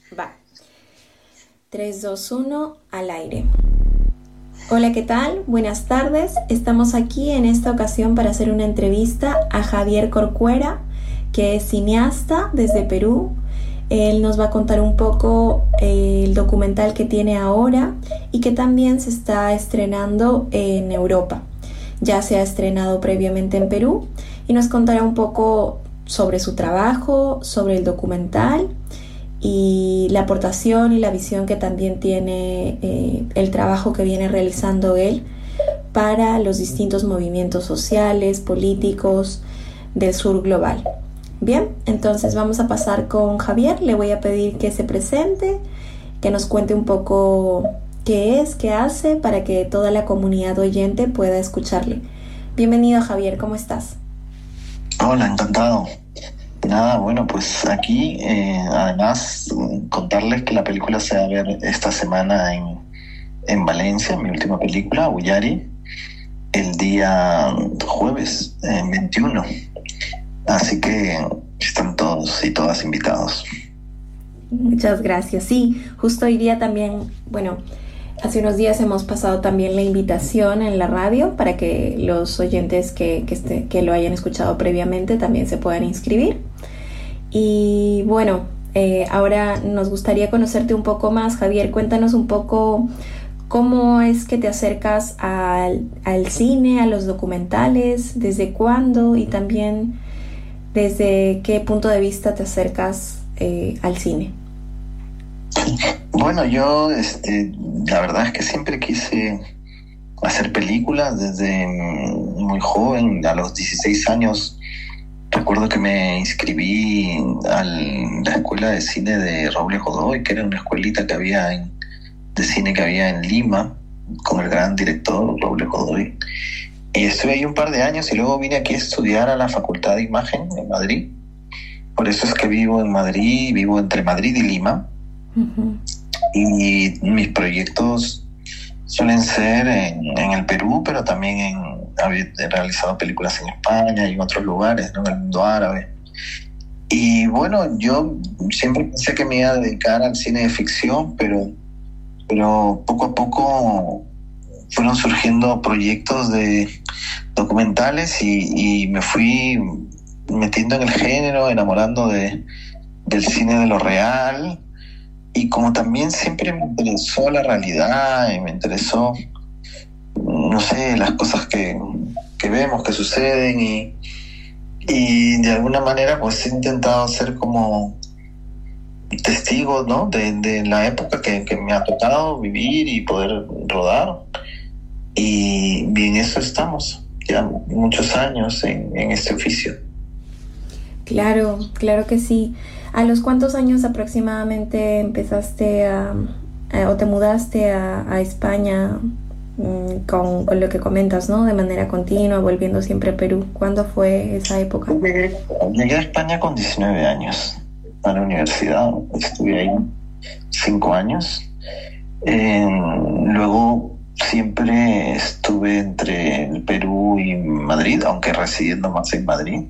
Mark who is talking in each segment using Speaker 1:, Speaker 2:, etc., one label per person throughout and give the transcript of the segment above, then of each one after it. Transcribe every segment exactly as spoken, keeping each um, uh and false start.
Speaker 1: Va. tres, dos, uno, al aire. Hola, ¿qué tal? Buenas tardes. Estamos aquí en esta ocasión para hacer una entrevista a Javier Corcuera, que es cineasta desde Perú. Él nos va a contar un poco eh, el documental que tiene ahora y que también se está estrenando en Europa. Ya se ha estrenado previamente en Perú y nos contará un poco sobre su trabajo, sobre el documental y la aportación y la visión que también tiene eh, el trabajo que viene realizando él para los distintos movimientos sociales, políticos del sur global. Bien, entonces vamos a pasar con Javier. Le voy a pedir que se presente, que nos cuente un poco qué es, qué hace, para que toda la comunidad oyente pueda escucharle. Bienvenido, Javier, ¿cómo estás?
Speaker 2: Hola, encantado. Nada, bueno, pues aquí, eh, además, contarles que la película se va a ver esta semana en, en Valencia, mi última película, Ullari, el día jueves eh, veintiuno. Así que están todos y todas invitados.
Speaker 1: Muchas gracias. Sí, justo hoy día también, bueno, hace unos días hemos pasado también la invitación en la radio para que los oyentes que, que, este, que lo hayan escuchado previamente también se puedan inscribir. Y bueno, eh, ahora nos gustaría conocerte un poco más, Javier. Cuéntanos un poco cómo es que te acercas al, al cine, a los documentales, desde cuándo y también desde qué punto de vista te acercas eh, al cine.
Speaker 2: Bueno, yo este, la verdad es que siempre quise hacer películas desde muy joven. A los dieciséis años recuerdo que me inscribí a la escuela de cine de Raúl Godoy, que era una escuelita que había en, de cine que había en Lima, con el gran director Raúl Godoy. Y estuve ahí un par de años y luego vine aquí a estudiar a la Facultad de Imagen en Madrid. Por eso es que vivo en Madrid, vivo entre Madrid y Lima. Uh-huh. Y mis proyectos suelen ser en, en el Perú, pero también en, he realizado películas en España y en otros lugares, ¿no? En el mundo árabe. Y bueno, yo siempre pensé que me iba a dedicar al cine de ficción, pero, pero poco a poco fueron surgiendo proyectos de documentales y, y me fui metiendo en el género, enamorando de, del cine de lo real. Y como también siempre me interesó la realidad y me interesó, no sé, las cosas que, que vemos, que suceden y, y de alguna manera pues he intentado ser como testigo, ¿no? de, de la época que, que me ha tocado vivir y poder rodar. Y en eso estamos, ya muchos años en, en este oficio.
Speaker 1: Claro, claro que sí. ¿A los cuántos años aproximadamente empezaste a, a o te mudaste a, a España mmm, con, con lo que comentas, ¿no? De manera continua, volviendo siempre a Perú. ¿Cuándo fue esa época?
Speaker 2: Llegué, llegué a España con diecinueve años a la universidad. Estuve ahí cinco años. Eh, luego siempre estuve entre el Perú y Madrid, aunque residiendo más en Madrid.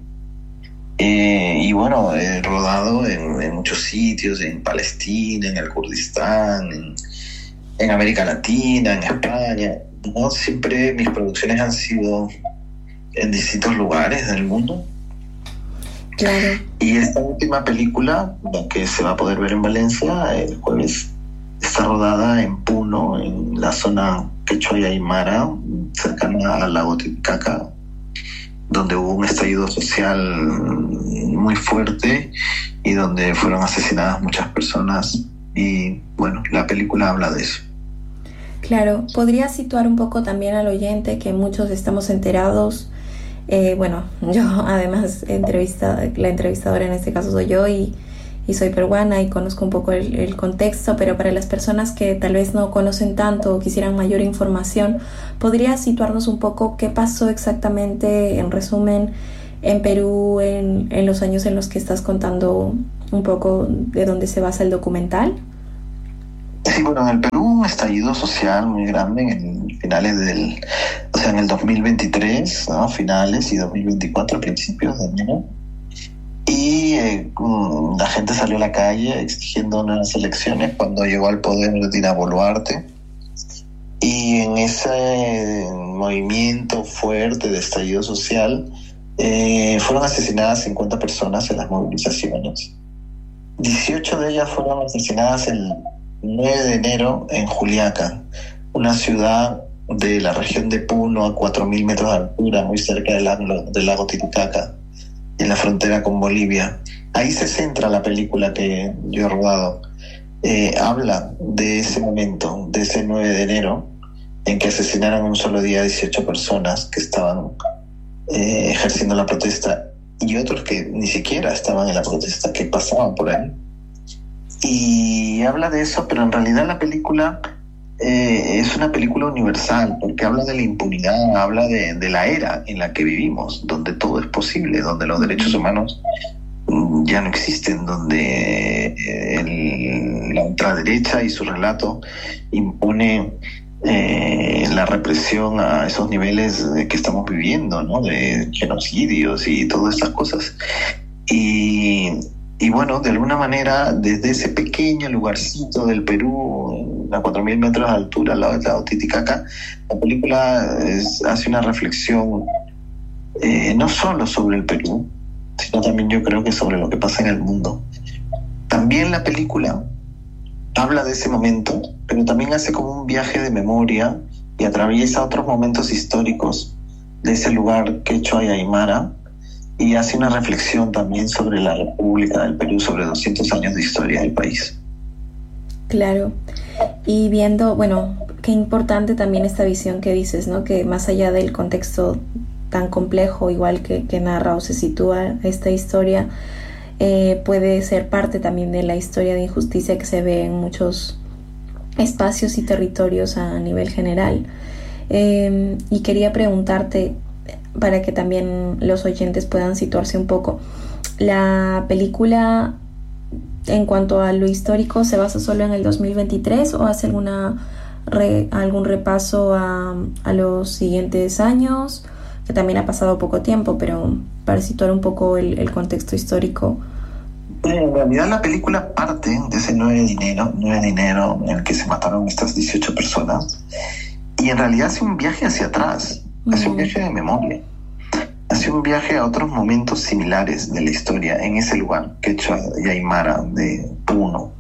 Speaker 2: Eh, y bueno, he rodado en, en muchos sitios, en Palestina, en el Kurdistán, en, en América Latina, en España, ¿no? Siempre mis producciones han sido en distintos lugares del mundo.
Speaker 1: Claro.
Speaker 2: Y esta última película, la que se va a poder ver en Valencia el jueves, está rodada en Puno, en la zona quechua y aymara, cercana al lago Titicaca, donde hubo un estallido social muy fuerte y donde fueron asesinadas muchas personas. Y bueno, la película habla de eso.
Speaker 1: Claro, podría situar un poco también al oyente que muchos estamos enterados. Eh, bueno, yo además entrevista, la entrevistadora en este caso soy yo y, y soy peruana y conozco un poco el, el contexto, pero para las personas que tal vez no conocen tanto o quisieran mayor información, ¿podría situarnos un poco qué pasó exactamente, en resumen, en Perú en, en los años en los que estás contando un poco de dónde se basa el documental?
Speaker 2: Sí, bueno, en el Perú un estallido social muy grande en el, finales del, o sea, en el dos mil veintitrés, ¿no? Finales, y dos mil veinticuatro, principios de enero. y eh, mm, la gente salió a la calle exigiendo unas elecciones cuando llegó al poder Dina Boluarte. Y en ese movimiento fuerte de estallido social eh, fueron asesinadas cincuenta personas en las movilizaciones. dieciocho de ellas fueron asesinadas el nueve de enero en Juliaca, una ciudad de la región de Puno a cuatro mil metros de altura, muy cerca del lago, del lago Titicaca, en la frontera con Bolivia. Ahí se centra la película que yo he rodado. Eh, habla de ese momento, de ese nueve de enero, en que asesinaron en un solo día dieciocho personas que estaban eh, ejerciendo la protesta, y otros que ni siquiera estaban en la protesta, que pasaban por ahí. Y habla de eso, pero en realidad la película eh, es una película universal, porque habla de la impunidad, habla de, de la era en la que vivimos, donde todo es posible, donde los derechos humanos ya no existen, donde el, la ultraderecha y su relato impone eh, la represión a esos niveles que estamos viviendo, ¿no? De genocidios y todas estas cosas. Y, y bueno, de alguna manera, desde ese pequeño lugarcito del Perú, a cuatro mil metros de altura, al lado del lago Titicaca, la película es, hace una reflexión eh, no solo sobre el Perú, sino también yo creo que sobre lo que pasa en el mundo. También la película habla de ese momento, pero también hace como un viaje de memoria y atraviesa otros momentos históricos de ese lugar quechua y aymara, y hace una reflexión también sobre la República del Perú, sobre doscientos años de historia del país.
Speaker 1: Claro, y viendo, bueno, qué importante también esta visión que dices, ¿no? Que más allá del contexto tan complejo, igual que, que narra o se sitúa esta historia, eh, puede ser parte también de la historia de injusticia que se ve en muchos espacios y territorios a nivel general. Eh, y quería preguntarte, para que también los oyentes puedan situarse un poco, ¿la película en cuanto a lo histórico se basa solo en el dos mil veintitrés o hace alguna re, algún repaso a, a los siguientes años? Que también ha pasado poco tiempo, pero para situar un poco el, el contexto histórico.
Speaker 2: En realidad la película parte de ese nueve de enero, nueve de enero en el que se mataron estas dieciocho personas, y en realidad hace un viaje hacia atrás, mm. hace un viaje de memoria, hace un viaje a otros momentos similares de la historia en ese lugar, quechua y aymara de Puno.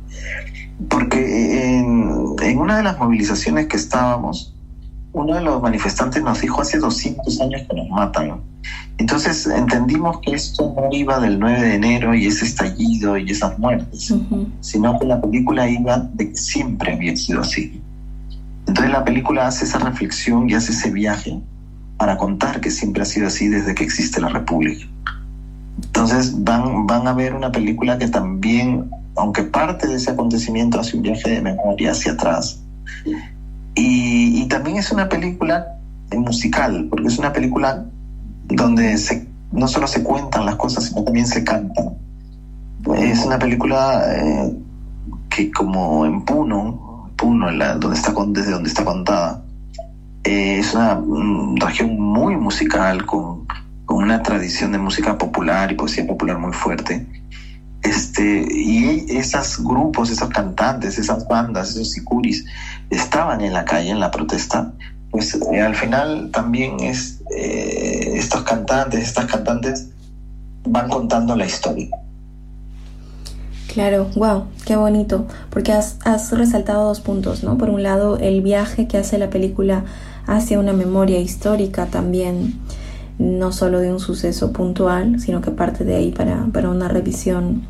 Speaker 2: Porque en, en una de las movilizaciones que estábamos, uno de los manifestantes nos dijo: hace doscientos años que nos matan. Entonces entendimos que esto no iba del nueve de enero y ese estallido y esas muertes, uh-huh. sino que la película iba de que siempre había sido así. Entonces la película hace esa reflexión y hace ese viaje para contar que siempre ha sido así desde que existe la República. Entonces van, van a ver una película que también, aunque parte de ese acontecimiento, hace un viaje de memoria hacia atrás. Y, y también es una película musical, porque es una película donde se, no solo se cuentan las cosas, sino también se cantan. Es una película eh, que, como en Puno, Puno la, donde está, desde donde está contada, eh, es una um, región muy musical, con, con una tradición de música popular y poesía popular muy fuerte. Este, y esos grupos, esos cantantes, esas bandas, esos sicuris estaban en la calle en la protesta. Pues eh, al final también es eh, estos cantantes, estas cantantes van contando la historia.
Speaker 1: Claro, wow, qué bonito, porque has, has resaltado dos puntos, ¿no? Por un lado, el viaje que hace la película hacia una memoria histórica también, no solo de un suceso puntual, sino que parte de ahí para, para una revisión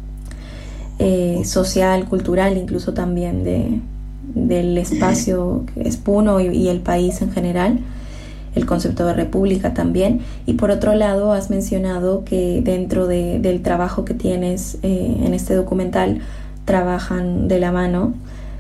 Speaker 1: eh, social, cultural, incluso también de, del espacio que es Puno y, y el país en general, el concepto de república también. Y por otro lado, has mencionado que dentro de, del trabajo que tienes eh, en este documental, trabajan de la mano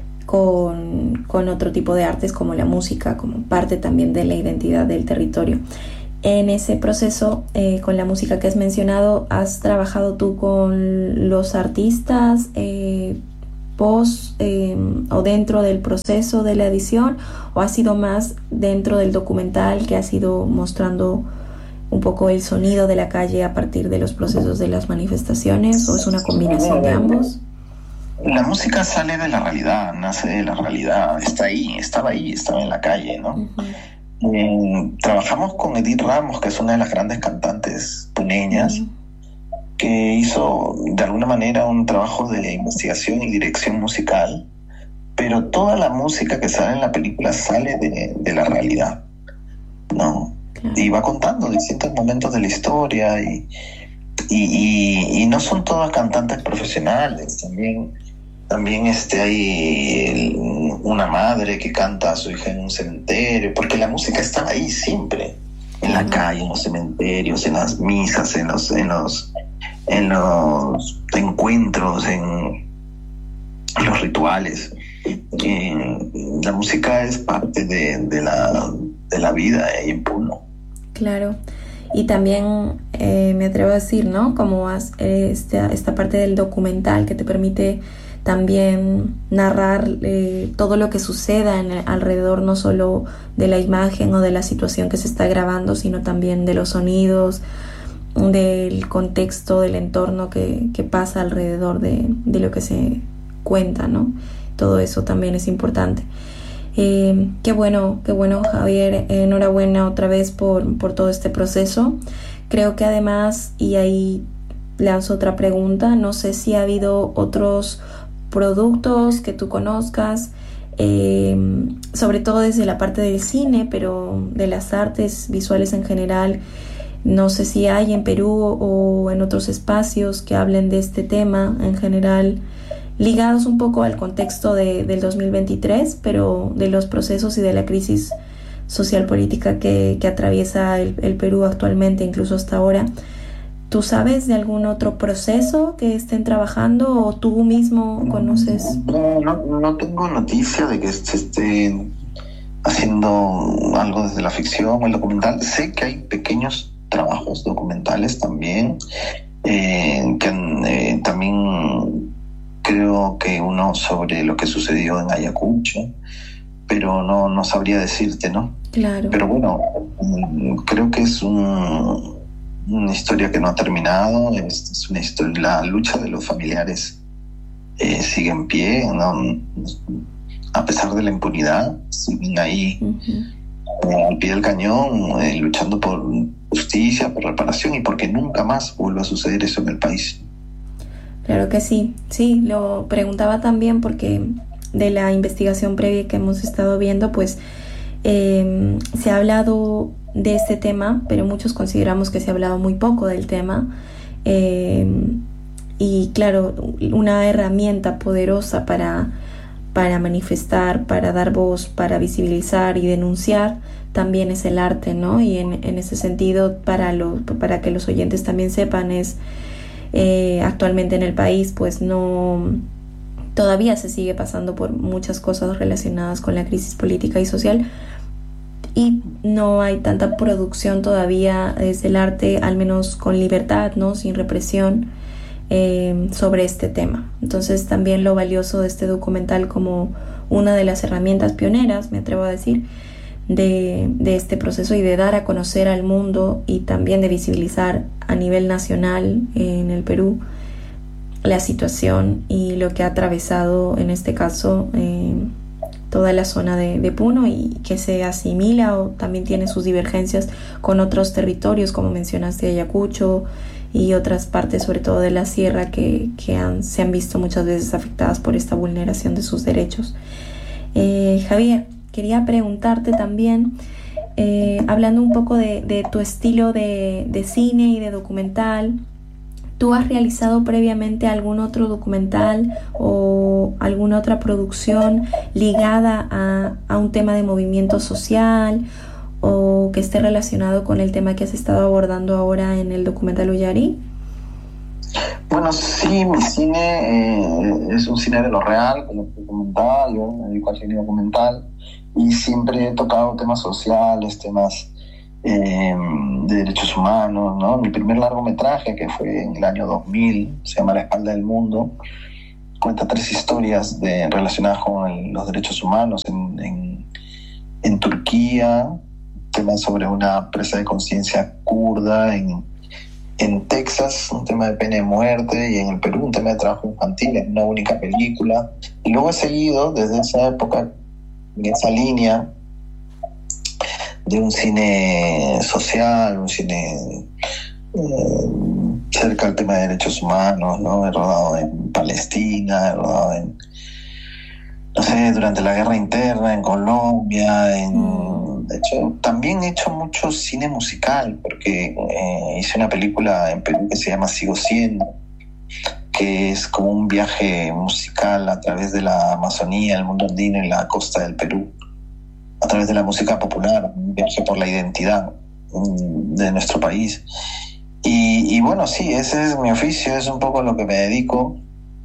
Speaker 1: con, con otro tipo de artes como la música, como parte también de la identidad del territorio. En ese proceso, eh, con la música que has mencionado, ¿has trabajado tú con los artistas eh, post eh, o dentro del proceso de la edición, o ha sido más dentro del documental que has ido mostrando un poco el sonido de la calle a partir de los procesos de las manifestaciones, o es una combinación de ambos?
Speaker 2: La música sale de la realidad, nace de la realidad, está ahí, estaba ahí, estaba en la calle, ¿no? Uh-huh. Eh, trabajamos con Edith Ramos, que es una de las grandes cantantes puneñas, uh-huh. que hizo de alguna manera un trabajo de investigación y dirección musical, pero toda la música que sale en la película sale de, de la realidad, ¿no? Claro. Y va contando distintos momentos de la historia y, y, y, y no son todas cantantes profesionales, también, también este, hay el, una madre que canta a su hija en un cementerio, porque la música estaba ahí siempre, en la calle, en los cementerios, en las misas, en los, en los, en los encuentros, en los rituales. Eh, la música es parte de, de, la, de la vida en Puno.
Speaker 1: Claro, y también eh, me atrevo a decir, ¿no? Como has, eh, esta, esta parte del documental que te permite también narrar eh, todo lo que suceda en el, alrededor, no solo de la imagen o de la situación que se está grabando, sino también de los sonidos, del contexto, del entorno que, que pasa alrededor de, de lo que se cuenta, ¿no? Todo eso también es importante. Eh, qué bueno, qué bueno, Javier, enhorabuena otra vez por, por todo este proceso. Creo que además, y ahí lanzo otra pregunta, no sé si ha habido otros productos que tú conozcas, eh, sobre todo desde la parte del cine, pero de las artes visuales en general. No sé si hay en Perú o en otros espacios que hablen de este tema en general, ligados un poco al contexto de, del dos mil veintitrés, pero de los procesos y de la crisis social política que, que atraviesa el, el Perú actualmente, incluso hasta ahora. ¿Tú sabes de algún otro proceso que estén trabajando o tú mismo conoces?
Speaker 2: No, no, no tengo noticia de que se esté haciendo algo desde la ficción o el documental. Sé que hay pequeños trabajos documentales también, eh, que eh, también creo que uno sobre lo que sucedió en Ayacucho, pero no, no sabría decirte, ¿no?
Speaker 1: Claro.
Speaker 2: Pero bueno, creo que es un, una historia que no ha terminado, es, es una historia, la lucha de los familiares eh, sigue en pie, ¿no? A pesar de la impunidad, siguen ahí uh-huh. eh, al pie del cañón, eh, luchando por justicia, por reparación y porque nunca más vuelva a suceder eso en el país.
Speaker 1: Claro que sí, sí, lo preguntaba también porque de la investigación previa que hemos estado viendo, pues eh, se ha hablado de este tema, pero muchos consideramos que se ha hablado muy poco del tema. Eh, y claro, una herramienta poderosa para, para manifestar, para dar voz, para visibilizar y denunciar, también es el arte, ¿no? Y en, en ese sentido, para, lo, para que los oyentes también sepan, es eh, actualmente en el país, pues no, todavía se sigue pasando por muchas cosas relacionadas con la crisis política y social, y no hay tanta producción todavía desde el arte, al menos con libertad, ¿no? Sin represión, eh, sobre este tema. Entonces también lo valioso de este documental como una de las herramientas pioneras, me atrevo a decir, de, de este proceso y de dar a conocer al mundo y también de visibilizar a nivel nacional en el Perú la situación y lo que ha atravesado en este caso eh, toda la zona de, de Puno, y que se asimila o también tiene sus divergencias con otros territorios, como mencionaste, Ayacucho y otras partes, sobre todo de la sierra, que, que han, se han visto muchas veces afectadas por esta vulneración de sus derechos. Eh, Javier, quería preguntarte también, eh, hablando un poco de, de tu estilo de, de cine y de documental, ¿tú has realizado previamente algún otro documental o alguna otra producción ligada a, a un tema de movimiento social o que esté relacionado con el tema que has estado abordando ahora en el documental Ullari?
Speaker 2: Bueno, sí, mi cine eh, es un cine de lo real, como te comentaba, yo me dedico al cine documental y siempre he tocado temas sociales, temas eh, de derechos humanos, ¿no? Mi primer largometraje, que fue en el año dos mil, se llama La espalda del mundo, cuenta tres historias de, relacionadas con el, los derechos humanos en, en, en Turquía, tema sobre una presa de conciencia kurda en, en Texas, un tema de pena de muerte, y en el Perú un tema de trabajo infantil en una única película. Y luego he seguido desde esa época en esa línea de un cine social, un cine eh, cerca del tema de derechos humanos, ¿no? He rodado en Palestina, he rodado en, no sé, durante la guerra interna, en Colombia, en... Mm. De hecho, también he hecho mucho cine musical, porque eh, hice una película en Perú que se llama Sigo Siendo, que es como un viaje musical a través de la Amazonía, el mundo andino y la costa del Perú, a través de la música popular, un viaje por la identidad de nuestro país. Y, y bueno, sí, ese es mi oficio, es un poco a lo que me dedico.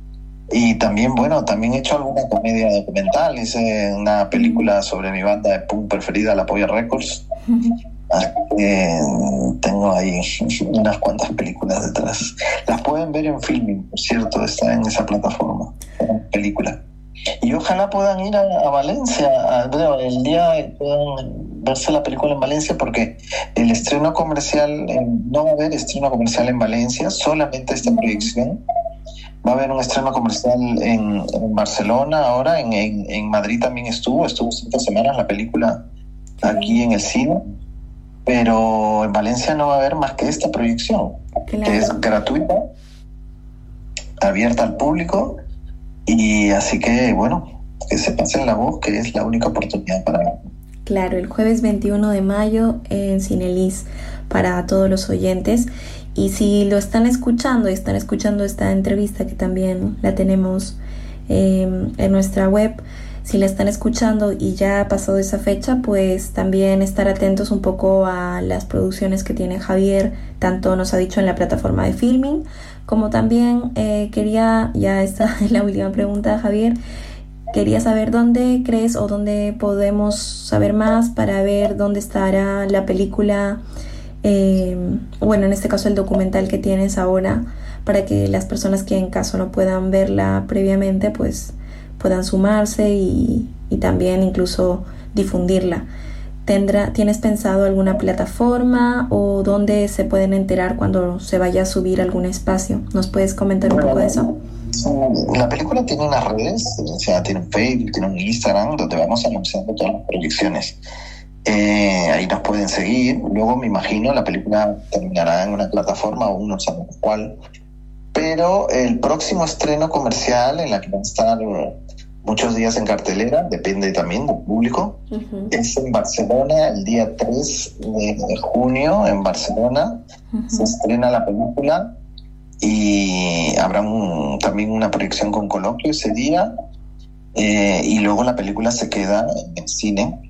Speaker 2: Y también, bueno, también he hecho alguna comedia documental. Hice una película sobre mi banda de punk preferida, La Polla Records. Así que tengo ahí unas cuantas películas detrás. Las pueden ver en Filming, por cierto, está en esa plataforma, película. Y ojalá puedan ir a, a Valencia, a, bueno, el día puedan verse la película en Valencia, porque el estreno comercial, eh, no va a haber estreno comercial en Valencia, solamente esta proyección. Va a haber un estreno comercial en, en Barcelona ahora, en, en, en Madrid también estuvo, estuvo cinco semanas la película aquí en el cine, pero en Valencia no va a haber más que esta proyección, claro, que es gratuita, abierta al público, y así que, bueno, que se pasen la voz, que es la única oportunidad para...
Speaker 1: Claro, el jueves veintiuno de mayo en Cinelis para todos los oyentes. Y si lo están escuchando y están escuchando esta entrevista, que también la tenemos eh, en nuestra web, si la están escuchando y ya ha pasado esa fecha, pues también estar atentos un poco a las producciones que tiene Javier, tanto nos ha dicho en la plataforma de Filming, como también eh, quería, ya esta es la última pregunta, Javier, quería saber dónde crees o dónde podemos saber más para ver dónde estará la película, eh, bueno, en este caso el documental que tienes ahora, para que las personas que en caso no puedan verla previamente, pues puedan sumarse y, y también incluso difundirla. ¿Tendrá, ¿Tienes pensado alguna plataforma o dónde se pueden enterar cuando se vaya a subir algún espacio? ¿Nos puedes comentar un poco de eso?
Speaker 2: La película tiene unas redes, o sea, tiene un Facebook, tiene un Instagram, donde vamos anunciando todas las proyecciones. Eh, ahí nos pueden seguir. Luego, me imagino, la película terminará en una plataforma, o no sabemos cuál. Pero el próximo estreno comercial, en la que van a estar muchos días en cartelera, depende también del público, uh-huh. es en Barcelona, el día tres de junio, en Barcelona, uh-huh. se estrena la película. Y habrá un, también una proyección con coloquio ese día, eh, y luego la película se queda en el cine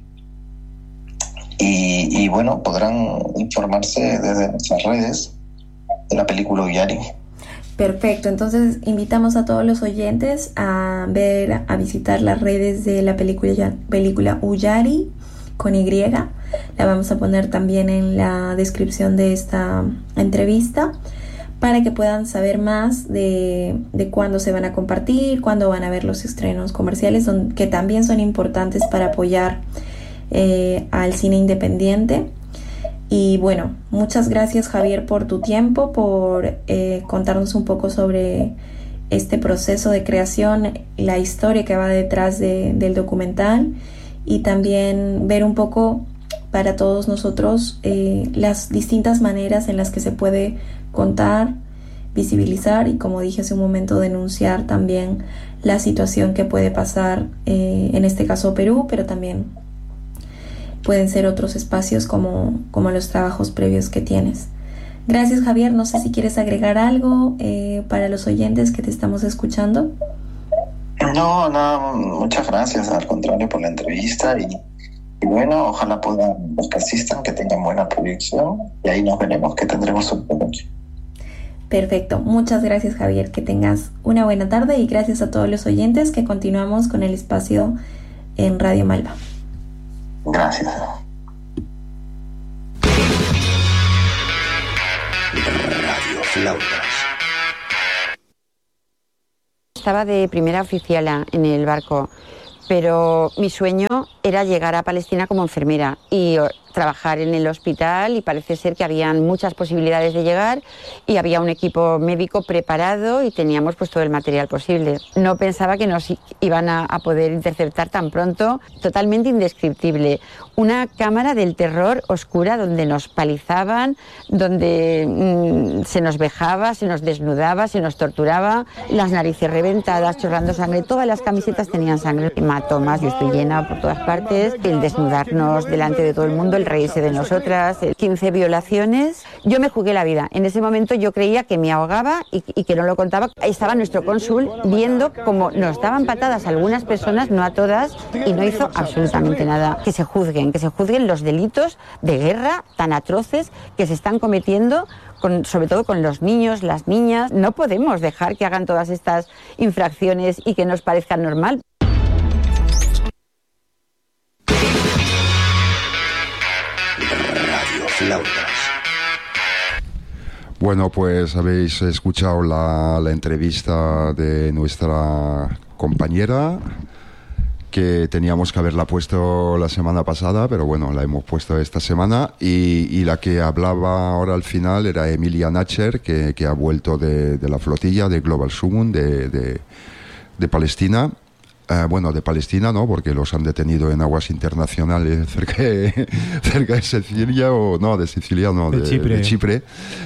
Speaker 2: y, y bueno, podrán informarse desde nuestras redes de la película Ullari.
Speaker 1: Perfecto, entonces invitamos a todos los oyentes a ver, a visitar las redes de la película, película Ullari con Y. La vamos a poner también en la descripción de esta entrevista, para que puedan saber más de, de cuándo se van a compartir, cuándo van a ver los estrenos comerciales, son, que también son importantes para apoyar eh, al cine independiente. Y bueno, muchas gracias, Javier, por tu tiempo, por eh, contarnos un poco sobre este proceso de creación, la historia que va detrás de, del documental, y también ver un poco para todos nosotros eh, las distintas maneras en las que se puede contar, visibilizar y, como dije hace un momento, denunciar también la situación que puede pasar, eh, en este caso Perú, pero también pueden ser otros espacios como, como los trabajos previos que tienes. Gracias, Javier. No sé si quieres agregar algo eh, para los oyentes que te estamos escuchando.
Speaker 2: No, no, muchas gracias, al contrario, por la entrevista, y, y bueno, ojalá puedan, los que asistan, que tengan buena proyección, y ahí nos veremos, que tendremos un poco.
Speaker 1: Perfecto, muchas gracias, Javier, que tengas una buena tarde, y gracias a todos los oyentes, que continuamos con el espacio en Radio Malva.
Speaker 2: Gracias.
Speaker 3: Radio Flautas.
Speaker 4: Estaba de primera oficiala en el barco, pero mi sueño era llegar a Palestina como enfermera, y trabajar en el hospital y parece ser que habían muchas posibilidades de llegar y había un equipo médico preparado y teníamos pues todo el material posible. No pensaba que nos iban a, a poder interceptar tan pronto, totalmente indescriptible. Una cámara del terror oscura donde nos palizaban, donde mmm, se nos vejaba, se nos desnudaba, se nos torturaba, las narices reventadas, chorrando sangre, todas las camisetas tenían sangre, hematomas, yo estoy llena por todas partes, el desnudarnos delante de todo el mundo, el reírse de nosotras, quince violaciones. Yo me jugué la vida. En ese momento yo creía que me ahogaba y, y que no lo contaba. Estaba nuestro cónsul viendo cómo nos daban patadas a algunas personas, no a todas, y no hizo absolutamente nada. Que se juzguen, que se juzguen los delitos de guerra tan atroces que se están cometiendo, con, sobre todo con los niños, las niñas. No podemos dejar que hagan todas estas infracciones y que nos parezcan normal.
Speaker 5: Bueno, pues habéis escuchado la, la entrevista de nuestra compañera, que teníamos que haberla puesto la semana pasada, pero bueno, la hemos puesto esta semana, y, y la que hablaba ahora al final era Emilia Nacher, que, que ha vuelto de, de la flotilla de Global Summum de, de, de Palestina. Uh, bueno, de Palestina no, porque los han detenido en aguas internacionales cerca de, cerca de Sicilia, o no, de Sicilia, no, de, de Chipre, de Chipre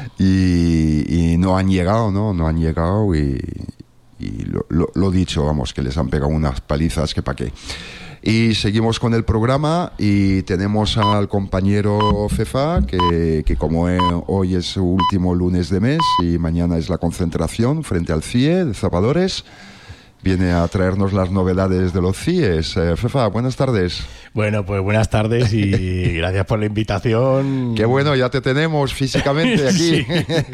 Speaker 5: y, y no han llegado, ¿no? No han llegado y, y lo, lo, lo dicho, vamos, que les han pegado unas palizas que pa' qué. Y seguimos con el programa y tenemos al compañero Fefa, que, que como he, hoy es su último lunes de mes y mañana es la concentración frente al C I E de Zapadores, viene a traernos las novedades de los C I Es. Eh, Fefa, buenas tardes.
Speaker 6: Bueno, pues buenas tardes y gracias por la invitación.
Speaker 5: Qué bueno, ya te tenemos físicamente aquí.
Speaker 6: Sí,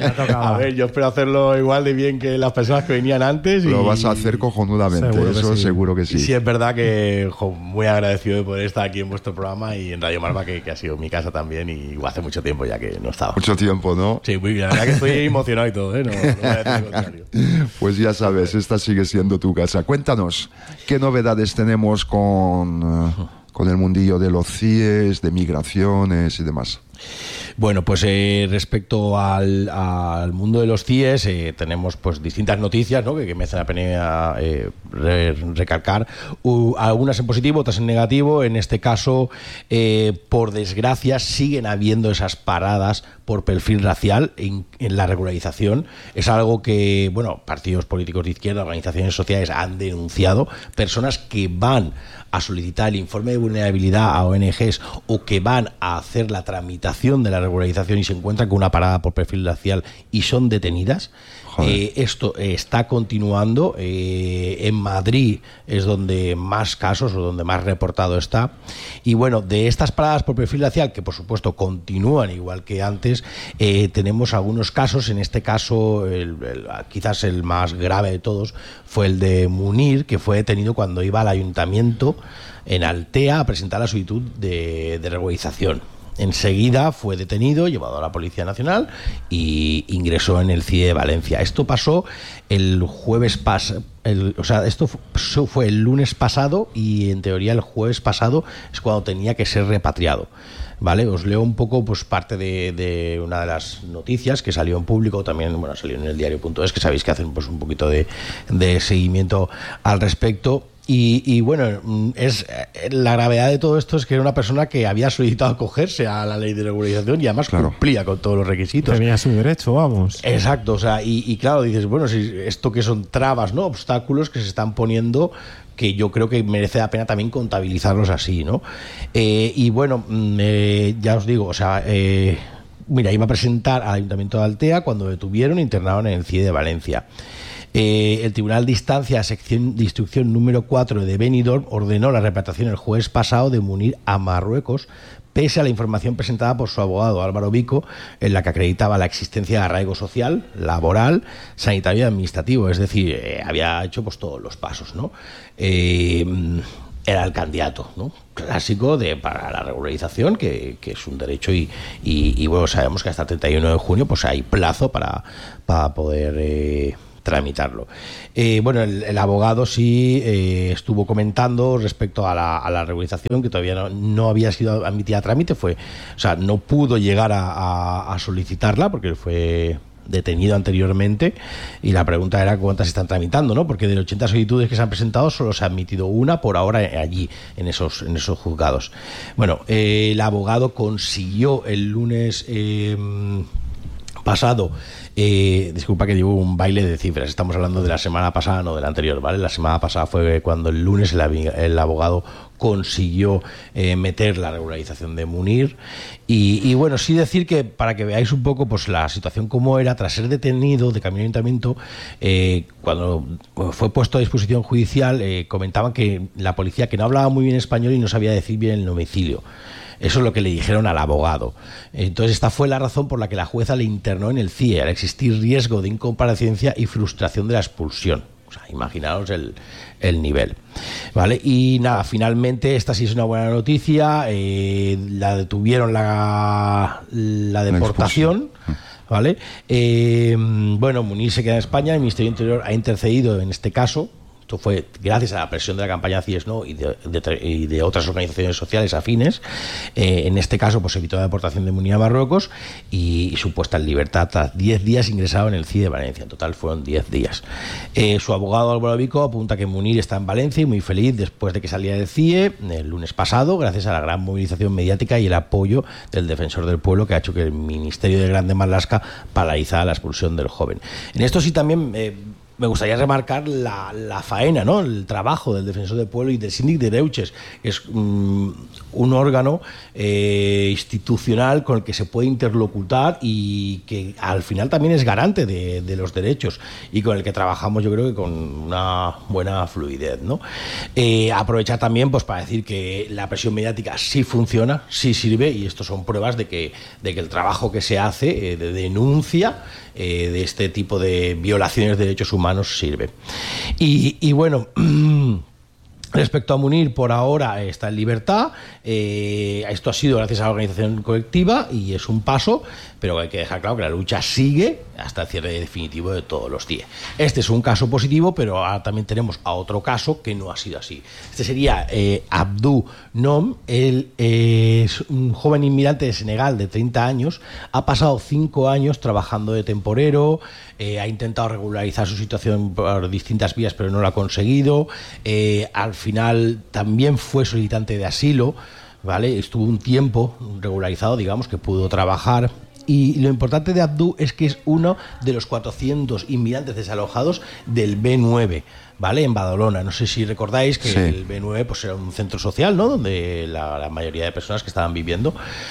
Speaker 6: a ver, yo espero hacerlo igual de bien que las personas que venían antes. Y...
Speaker 5: Lo vas a hacer cojonudamente, seguro eso sí. Seguro que sí.
Speaker 6: Y sí, es verdad que jo, muy agradecido de poder estar aquí en vuestro programa y en Radio Marva, que, que ha sido mi casa también, y hace mucho tiempo ya que no estaba.
Speaker 5: Mucho tiempo, ¿no?
Speaker 6: Sí, muy bien, la verdad que estoy emocionado y todo, ¿eh? No, no voy a decir lo contrario.
Speaker 5: Pues ya sabes, esta sigue siendo tu casa. Cuéntanos, ¿qué novedades tenemos con... Uh, con el mundillo de los C I Es, de migraciones y demás?
Speaker 6: Bueno, pues eh, respecto al, al mundo de los C I Es, eh, tenemos pues distintas noticias, ¿no?, que, que merecen la pena eh, re, recalcar, uh, algunas en positivo, otras en negativo. En este caso, eh, por desgracia, siguen habiendo esas paradas por perfil racial en, en la regularización. Es algo que, bueno, partidos políticos de izquierda, organizaciones sociales han denunciado. Personas que van a solicitar el informe de vulnerabilidad a O N Ges o que van a hacer la tramitación de la regularización y se encuentran con una parada por perfil racial y son detenidas. Eh, esto eh, está continuando. Eh, en Madrid es donde más casos o donde más reportado está. Y bueno, de estas paradas por perfil racial, que por supuesto continúan igual que antes, eh, tenemos algunos casos. En este caso, el, el, quizás el más grave de todos fue el de Munir, que fue detenido cuando iba al ayuntamiento en Altea a presentar la solicitud de, de regularización. Enseguida fue detenido, llevado a la Policía Nacional y ingresó en el C I E de Valencia. Esto pasó el jueves pasado, o sea, esto fue el lunes pasado y en teoría el jueves pasado es cuando tenía que ser repatriado. Vale, os leo un poco pues parte de, de una de las noticias que salió en público, también bueno salió en el diario punto es, que sabéis que hacen pues un poquito de, de seguimiento al respecto. Y, y bueno, es la gravedad de todo esto es que era una persona que había solicitado acogerse a la ley de regularización y además claro, cumplía con todos los requisitos.
Speaker 7: Tenía su derecho, vamos.
Speaker 6: Exacto, o sea, y, y claro, dices, bueno, si esto que son trabas, ¿no?, obstáculos que se están poniendo, que yo creo que merece la pena también contabilizarlos así, ¿no? Eh, y bueno, eh, ya os digo, o sea, eh, mira, iba a presentar al Ayuntamiento de Altea cuando detuvieron e internaron en el C I E de Valencia. Eh, el Tribunal de Instancia, sección de instrucción número cuatro de Benidorm, ordenó la repatriación el jueves pasado de Munir a Marruecos, pese a la información presentada por su abogado Álvaro Vico, en la que acreditaba la existencia de arraigo social, laboral, sanitario y administrativo. Es decir, eh, había hecho pues todos los pasos, ¿no? Eh, era el candidato, ¿no?, clásico de para la regularización, que, que es un derecho y, y, y bueno, sabemos que hasta el treinta y uno de junio pues hay plazo para, para poder... Eh, tramitarlo. Eh, bueno, el, el abogado sí eh, estuvo comentando respecto a la, a la regularización, que todavía no, no había sido admitida a trámite, fue, o sea, no pudo llegar a, a, a solicitarla porque fue detenido anteriormente, y la pregunta era cuántas están tramitando, ¿no? Porque de ochenta solicitudes que se han presentado solo se ha admitido una por ahora allí, en esos, en esos juzgados. Bueno, eh, el abogado consiguió el lunes eh, pasado, eh, disculpa que digo un baile de cifras, estamos hablando de la semana pasada, no de la anterior, ¿vale? La semana pasada fue cuando el lunes el, el abogado consiguió eh, meter la regularización de Munir, y, y bueno, sí decir que para que veáis un poco pues la situación como era, tras ser detenido de camino a ayuntamiento, eh, cuando fue puesto a disposición judicial, eh, comentaban que la policía, que no hablaba muy bien español y no sabía decir bien el domicilio. Eso es lo que le dijeron al abogado. Entonces, esta fue la razón por la que la jueza le internó en el C I E, al existir riesgo de incomparecencia y frustración de la expulsión. O sea, imaginaos el, el nivel. ¿Vale? Y nada, finalmente, esta sí es una buena noticia. Eh, la detuvieron la, la deportación. ¿Vale? Eh, bueno, Munir se queda en España. El Ministerio del Interior ha intercedido en este caso. Esto fue gracias a la presión de la campaña CIES No y de, de, y de otras organizaciones sociales afines. Eh, en este caso, pues evitó la deportación de Munir a Marruecos y, y su puesta en libertad tras diez días ingresado en el C I E de Valencia. En total fueron diez días. Eh, su abogado Álvaro Vico apunta que Munir está en Valencia y muy feliz después de que saliera del C I E el lunes pasado, gracias a la gran movilización mediática y el apoyo del defensor del pueblo, que ha hecho que el Ministerio de Grande Marlaska paralizara la expulsión del joven. En esto sí también Eh, me gustaría remarcar la, la faena, ¿no? El trabajo del Defensor del Pueblo y del Síndic de Greuges, que es um, un órgano eh, institucional con el que se puede interlocutar y que al final también es garante de, de los derechos, y con el que trabajamos yo creo que con una buena fluidez, ¿no? Eh, aprovechar también pues para decir que la presión mediática sí funciona, sí sirve, y esto son pruebas de que, de que el trabajo que se hace eh, de denuncia eh, de este tipo de violaciones de derechos humanos sirve. Y, y bueno, respecto a Munir, por ahora está en libertad. Eh, esto ha sido gracias a la organización colectiva y es un paso, pero hay que dejar claro que la lucha sigue hasta el cierre definitivo de todos los C I E. Este es un caso positivo, pero ahora también tenemos a otro caso que no ha sido así. Este sería eh, Abdou Nom. Él eh, es un joven inmigrante de Senegal de treinta años, ha pasado cinco años trabajando de temporero, eh, ha intentado regularizar su situación por distintas vías, pero no lo ha conseguido. Eh, al final también fue solicitante de asilo, ¿vale? Estuvo un tiempo regularizado, digamos, que pudo trabajar. Y lo importante de Abdou es que es uno de los cuatrocientos inmigrantes desalojados del B nueve, ¿vale? En Badalona. No sé si recordáis que sí. El B nueve pues era un centro social, ¿no? Donde la, la mayoría de personas que estaban viviendo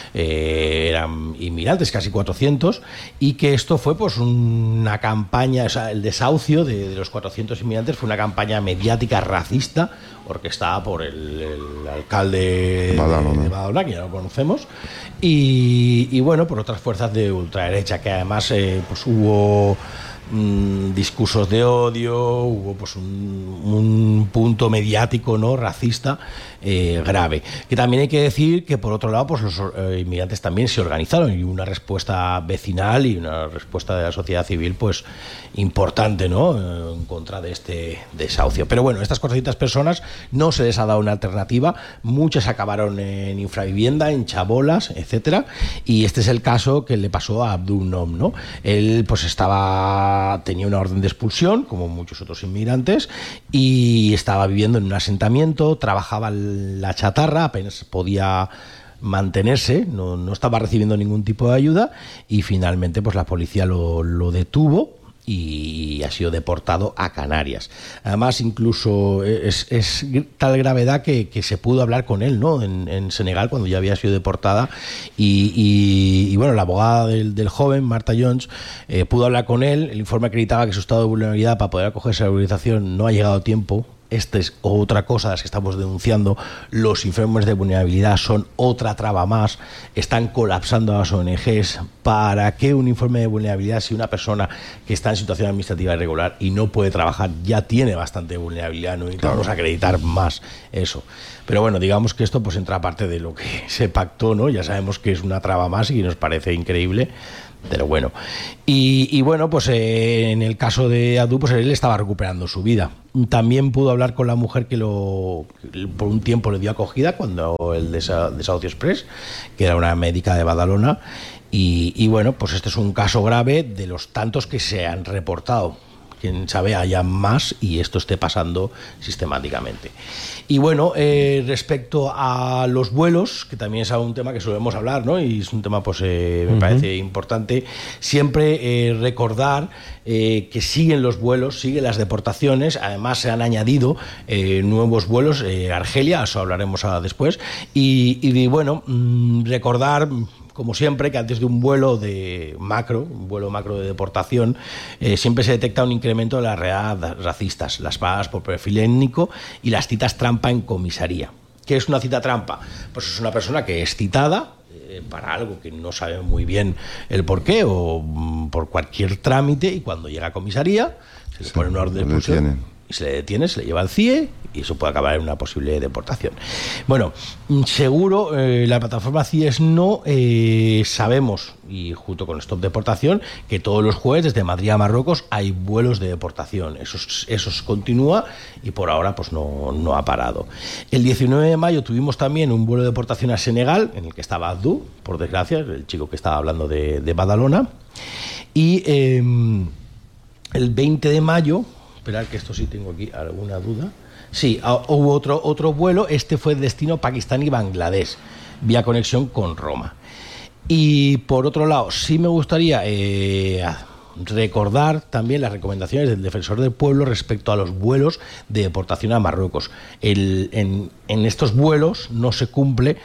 Speaker 6: eh, eran inmigrantes, casi cuatrocientos, y que esto fue pues una campaña, o sea, el desahucio de, de los cuatrocientos inmigrantes fue una campaña mediática racista orquestada por el, el alcalde Badalona. De, de Badalona, que ya lo conocemos, y, y bueno, por otras fuerzas de ultraderecha, que además eh, pues hubo Mm, discursos de odio, hubo pues un, un punto mediático, ¿no? Racista eh, grave. Que también hay que decir que por otro lado pues los eh, inmigrantes también se organizaron y una respuesta vecinal y una respuesta de la sociedad civil pues importante, ¿no? Eh, en contra de este desahucio. Pero bueno, estas cuatrocientas personas no se les ha dado una alternativa, muchas acabaron en infravivienda, en chabolas, etcétera, y este es el caso que le pasó a Abdou Nom, ¿no? Él pues estaba tenía una orden de expulsión, como muchos otros inmigrantes, y estaba viviendo en un asentamiento, trabajaba la chatarra, apenas podía mantenerse, no, no estaba recibiendo ningún tipo de ayuda, y finalmente pues la policía lo, lo detuvo y ha sido deportado a Canarias. Además, incluso es, es tal gravedad que, que se pudo hablar con él, ¿no? En, en Senegal, cuando ya había sido deportada, y, y, y bueno, la abogada del, del joven, Marta Jones, eh, pudo hablar con él. El informe acreditaba que su estado de vulnerabilidad para poder acogerse a la regularización no ha llegado a tiempo Esta es otra cosa de las que estamos denunciando. Los informes de vulnerabilidad son otra traba más. Están colapsando a las O N Ges. ¿Para qué un informe de vulnerabilidad si una persona que está en situación administrativa irregular y no puede trabajar ya tiene bastante vulnerabilidad? No necesitamos claro. acreditar más eso. Pero bueno, digamos que esto pues entra parte de lo que se pactó, ¿no? Ya sabemos que es una traba más y nos parece increíble. Pero bueno, y, y bueno, pues eh, en el caso de Abdú, pues él estaba recuperando su vida. También pudo hablar con la mujer que lo por un tiempo le dio acogida cuando el desahucio express, que era una médica de Badalona. Y, y bueno, pues este es un caso grave de los tantos que se han reportado. Quién sabe, haya más y esto esté pasando sistemáticamente. Y bueno, eh, respecto a los vuelos, que también es un tema que solemos hablar, ¿no? Y es un tema, pues, eh, me uh-huh. parece importante, siempre eh, recordar eh, que siguen los vuelos, siguen las deportaciones, además se han añadido eh, nuevos vuelos, eh, Argelia, eso hablaremos a, después, y, y bueno, mmm, recordar... como siempre, que antes de un vuelo de macro, un vuelo macro de deportación, eh, siempre se detecta un incremento de las redadas racistas, las paradas por perfil étnico y las citas trampa en comisaría. ¿Qué es una cita trampa? Pues es una persona que es citada eh, para algo que no sabe muy bien el porqué o mm, por cualquier trámite, y cuando llega a comisaría se le sí, pone una orden de expulsión y se le detiene, se le lleva al C I E y eso puede acabar en una posible deportación. Bueno, seguro eh, la plataforma C I E S no eh, sabemos, y junto con Stop Deportación, que todos los jueves desde Madrid a Marruecos hay vuelos de deportación. Eso, eso continúa y por ahora pues no, no ha parado. El diecinueve de mayo tuvimos también un vuelo de deportación a Senegal, en el que estaba Abdú, por desgracia, el chico que estaba hablando de, de Badalona. Y eh, el veinte de mayo... Esperar que esto sí tengo aquí alguna duda. Sí, hubo otro, otro vuelo, este fue destino Pakistán y Bangladesh, vía conexión con Roma. Y por otro lado, sí me gustaría eh, recordar también las recomendaciones del Defensor del Pueblo respecto a los vuelos de deportación a Marruecos. El, en, en estos vuelos no se cumple...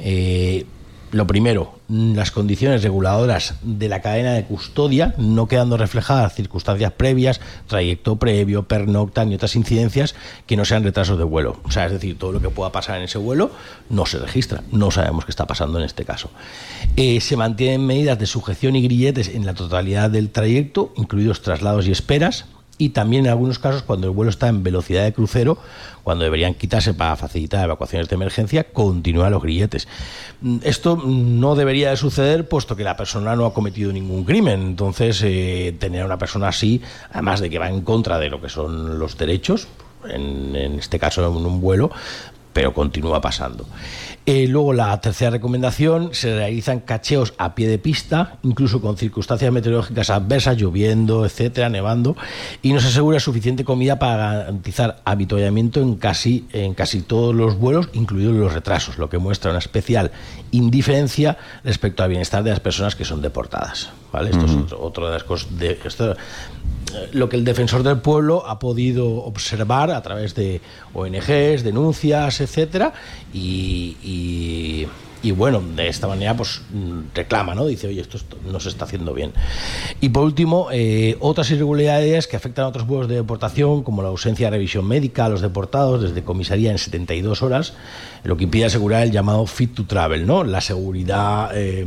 Speaker 6: Eh, Lo primero, las condiciones reguladoras de la cadena de custodia, no quedando reflejadas circunstancias previas, trayecto previo, pernocta ni otras incidencias que no sean retrasos de vuelo. O sea, es decir, todo lo que pueda pasar en ese vuelo no se registra, no sabemos qué está pasando en este caso. Eh, se mantienen medidas de sujeción y grilletes en la totalidad del trayecto, incluidos traslados y esperas. Y también en algunos casos, cuando el vuelo está en velocidad de crucero, cuando deberían quitarse para facilitar evacuaciones de emergencia, continúan los grilletes. Esto no debería de suceder, puesto que la persona no ha cometido ningún crimen. Entonces, eh, tener a una persona así, además de que va en contra de lo que son los derechos, en, en este caso en un vuelo, pero continúa pasando. Eh, luego, la tercera recomendación, se realizan cacheos a pie de pista, incluso con circunstancias meteorológicas adversas, lloviendo, etcétera, nevando, y no se asegura suficiente comida para garantizar avituallamiento en casi, en casi todos los vuelos, incluidos los retrasos, lo que muestra una especial indiferencia respecto al bienestar de las personas que son deportadas. ¿Vale? Esto uh-huh. es otro, otra de las cosas de esto, lo que el Defensor del Pueblo ha podido observar a través de O N Ges, denuncias, etcétera, y, y, y bueno, de esta manera pues reclama, ¿no? Dice, oye, esto no se está haciendo bien. Y por último, eh, otras irregularidades que afectan a otros vuelos de deportación, como la ausencia de revisión médica a los deportados desde comisaría en setenta y dos horas, lo que impide asegurar el llamado fit to travel, ¿no? La seguridad eh,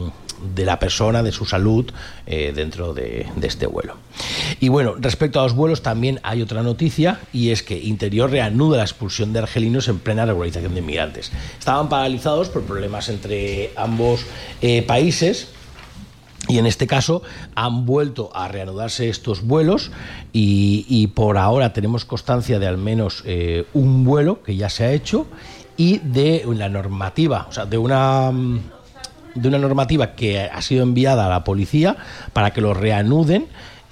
Speaker 6: de la persona, de su salud eh, dentro de, de este vuelo. Y bueno, respecto a los vuelos también hay otra noticia, y es que Interior reanuda la expulsión de argelinos en plena regularización de inmigrantes. Estaban paralizados por problemas entre ambos eh, países, y en este caso han vuelto a reanudarse estos vuelos y, y por ahora tenemos constancia de al menos eh, un vuelo que ya se ha hecho, y de la normativa, o sea, de una... de una normativa que ha sido enviada a la policía para que lo reanuden.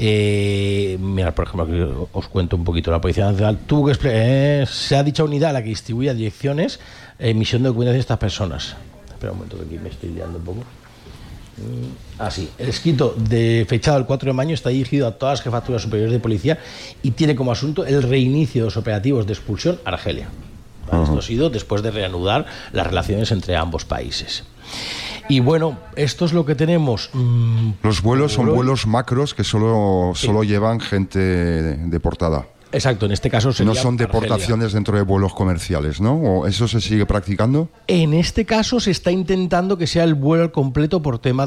Speaker 6: Eh, mira, por ejemplo, aquí os cuento un poquito. La Policía Nacional tuvo que eh, se ha dicha unidad a la que distribuye direcciones, emisión de documentación de estas personas. Espera un momento, que aquí me estoy liando un poco. Ah, sí. El escrito de fechado el cuatro de mayo está dirigido a todas las jefaturas superiores de policía y tiene como asunto el reinicio de los operativos de expulsión a Argelia. ¿Vale? Uh-huh. Esto ha sido después de reanudar las relaciones entre ambos países. Y bueno, esto es lo que tenemos.
Speaker 5: Los vuelos son vuelos macros que solo, sí. solo llevan gente deportada.
Speaker 6: Exacto, en este caso sería
Speaker 5: No son deportaciones
Speaker 6: Argelia.
Speaker 5: dentro de vuelos comerciales, ¿no? ¿O eso se sigue practicando?
Speaker 6: En este caso se está intentando que sea el vuelo al completo por tema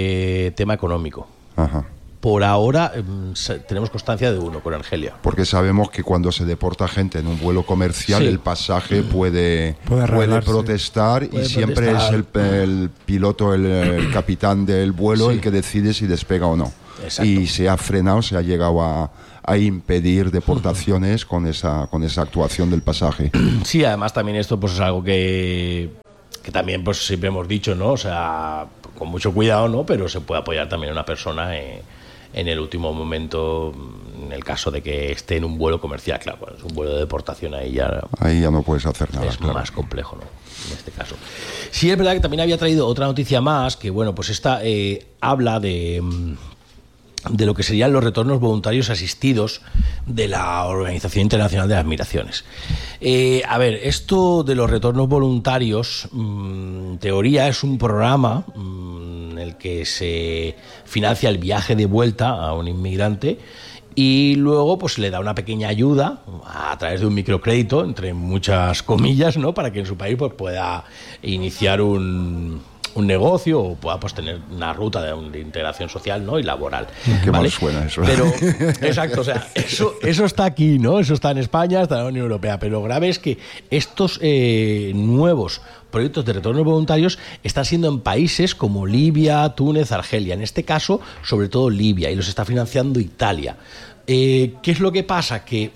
Speaker 6: de tema económico.
Speaker 5: Ajá.
Speaker 6: Por ahora eh, tenemos constancia de uno con Argelia.
Speaker 5: Porque sabemos que cuando se deporta gente en un vuelo comercial,
Speaker 6: Sí.
Speaker 5: el pasaje puede,
Speaker 7: Puede
Speaker 5: puede
Speaker 7: arreglarse.
Speaker 5: protestar
Speaker 6: Puede
Speaker 5: y siempre
Speaker 6: protestar.
Speaker 5: es el, el piloto, el, el capitán del vuelo,
Speaker 6: Sí.
Speaker 5: el que decide si despega o no.
Speaker 6: Exacto.
Speaker 5: Y se ha frenado, se ha llegado a, a impedir deportaciones con esa, con esa actuación del pasaje.
Speaker 6: Sí, además también esto pues es algo que, que también pues siempre hemos dicho, ¿no? O sea, con mucho cuidado, ¿no? Pero se puede apoyar también a una persona en, en el último momento, en el caso de que esté en un vuelo comercial. Claro, cuando es un vuelo de deportación ahí ya
Speaker 5: Ahí ya no puedes hacer nada.
Speaker 6: es
Speaker 5: claro.
Speaker 6: más complejo, ¿no? En este caso. Sí, es verdad que también había traído otra noticia más, que bueno, pues esta eh, habla de, mm, de lo que serían los retornos voluntarios asistidos de la Organización Internacional de las Migraciones. Eh, a ver, esto de los retornos voluntarios, mm, en teoría es un programa mm, en el que se financia el viaje de vuelta a un inmigrante y luego pues le da una pequeña ayuda a través de un microcrédito, entre muchas comillas, ¿no? Para que en su país pues pueda iniciar un, un negocio o pueda pues tener una ruta de, de integración social, ¿no? Y laboral.
Speaker 5: Qué
Speaker 6: ¿vale?
Speaker 5: mal suena eso.
Speaker 6: Pero, exacto, o sea, eso, eso está aquí, ¿no? Eso está en España, está en la Unión Europea, pero lo grave es que estos eh, nuevos proyectos de retornos voluntarios están siendo en países como Libia, Túnez, Argelia. En este caso, sobre todo Libia, y los está financiando Italia. Eh, ¿Qué es lo que pasa? Que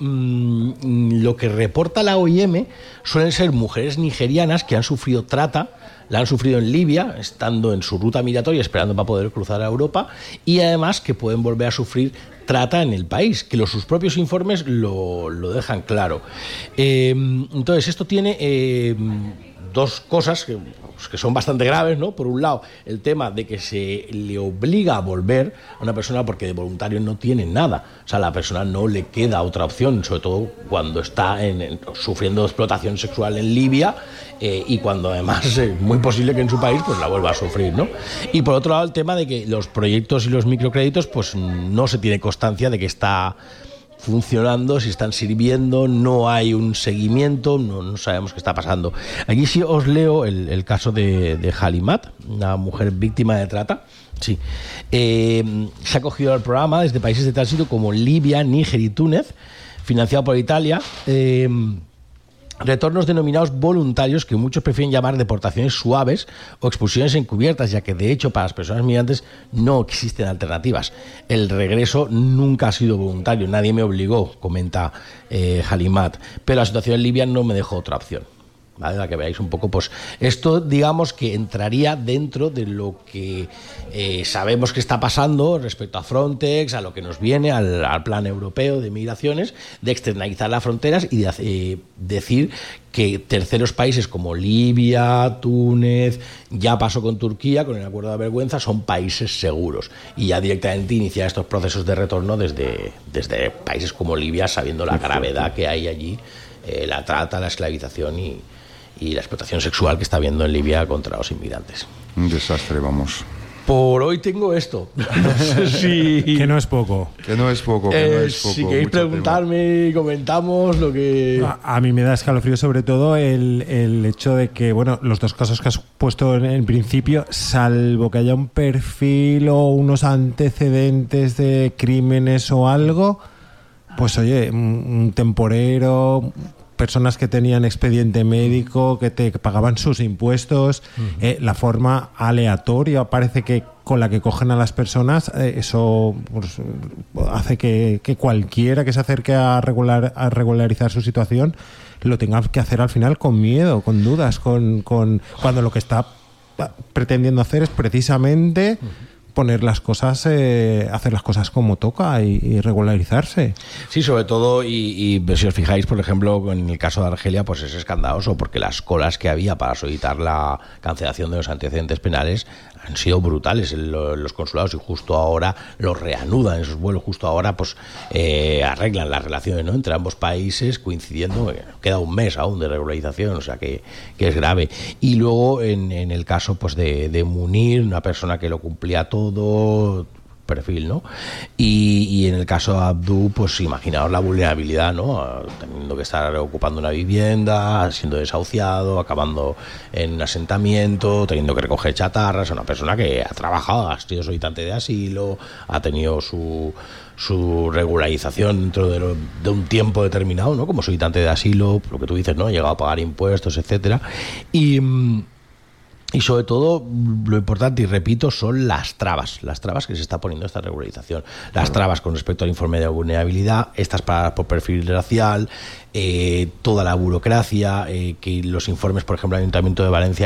Speaker 6: mmm, lo que reporta la O I M suelen ser mujeres nigerianas que han sufrido trata, la han sufrido en Libia, estando en su ruta migratoria, esperando para poder cruzar a Europa, y además que pueden volver a sufrir trata en el país, que los, sus propios informes lo, lo dejan claro. Eh, entonces, esto tiene Eh, dos cosas que, pues, que son bastante graves, ¿no? Por un lado, el tema de que se le obliga a volver a una persona porque de voluntario no tiene nada. O sea, a la persona no le queda otra opción, sobre todo cuando está en, en, sufriendo explotación sexual en Libia eh, y cuando además es muy posible que en su país pues la vuelva a sufrir, ¿no? Y por otro lado, el tema de que los proyectos y los microcréditos pues no se tiene constancia de que está funcionando, si están sirviendo, no hay un seguimiento, no, no sabemos qué está pasando. Aquí sí os leo el, el caso de, de Halimat, una mujer víctima de trata. Sí. Eh, se ha acogido al programa desde países de tránsito como Libia, Níger y Túnez, financiado por Italia. Eh, retornos denominados voluntarios, que muchos prefieren llamar deportaciones suaves o expulsiones encubiertas, ya que de hecho para las personas migrantes no existen alternativas. El regreso nunca ha sido voluntario, nadie me obligó, comenta eh, Halimat, pero la situación en Libia no me dejó otra opción. ¿Vale? Para que veáis un poco, pues esto digamos que entraría dentro de lo que eh, sabemos que está pasando respecto a Frontex, a lo que nos viene, al, al plan europeo de migraciones, de externalizar las fronteras y de eh, decir que terceros países como Libia, Túnez, ya pasó con Turquía, con el acuerdo de vergüenza, son países seguros. Y ya directamente iniciar estos procesos de retorno desde, desde países como Libia, sabiendo la gravedad que hay allí, eh, la trata, la esclavización y y la explotación sexual que está habiendo en Libia contra los inmigrantes.
Speaker 5: Un desastre, vamos.
Speaker 6: Por hoy tengo esto. No sé si...
Speaker 7: Que no es poco.
Speaker 5: Que no es poco, que
Speaker 6: eh,
Speaker 5: no es poco.
Speaker 6: si queréis
Speaker 5: mucho
Speaker 6: preguntarme, comentamos lo que...
Speaker 7: A, a mí me da escalofrío sobre todo el, el hecho de que, bueno, los dos casos que has puesto en, en principio, salvo que haya un perfil o unos antecedentes de crímenes o algo, pues oye, un, un temporero, personas que tenían expediente médico, que te pagaban sus impuestos, uh-huh. eh, la forma aleatoria parece que con la que cogen a las personas, eh, eso pues, hace que, que cualquiera que se acerque a, regular, a regularizar su situación lo tenga que hacer al final con miedo, con dudas, con, con cuando lo que está pretendiendo hacer es precisamente uh-huh. poner las cosas, eh, hacer las cosas como toca y, y regularizarse.
Speaker 6: Sí, sobre todo, y, y si os fijáis, por ejemplo, en el caso de Argelia, pues es escandaloso, porque las colas que había para solicitar la cancelación de los antecedentes penales han sido brutales en los consulados y justo ahora los reanudan, esos vuelos justo ahora pues eh, arreglan las relaciones, ¿no?, entre ambos países, coincidiendo, eh, queda un mes aún de regularización, o sea que, que es grave. Y luego en, en el caso pues de, de Munir, una persona que lo cumplía todo, perfil, ¿no? Y, y en el caso de Abdu, pues imaginaos la vulnerabilidad, ¿no? Teniendo que estar ocupando una vivienda, siendo desahuciado, acabando en un asentamiento, teniendo que recoger chatarras. Una persona que ha trabajado, ha sido solicitante de asilo, ha tenido su su regularización dentro de, lo, de un tiempo determinado, ¿no? Como solicitante de asilo, lo que tú dices, ¿no? Ha llegado a pagar impuestos, etcétera. Y Y sobre todo, lo importante, y repito, son las trabas, las trabas que se está poniendo esta regularización. Las trabas con respecto al informe de vulnerabilidad, estas paradas por perfil racial, eh, toda la burocracia, eh, que los informes, por ejemplo, el Ayuntamiento de Valencia